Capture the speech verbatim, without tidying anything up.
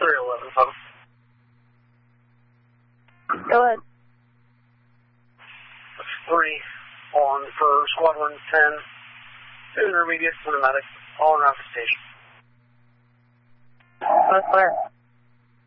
three eleven seven. Go ahead. three on for Squadron ten. Intermediate cinematic. All around the station. That's clear.